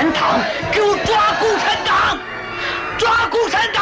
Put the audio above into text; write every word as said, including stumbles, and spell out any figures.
残党，给我抓共产党！抓共产党！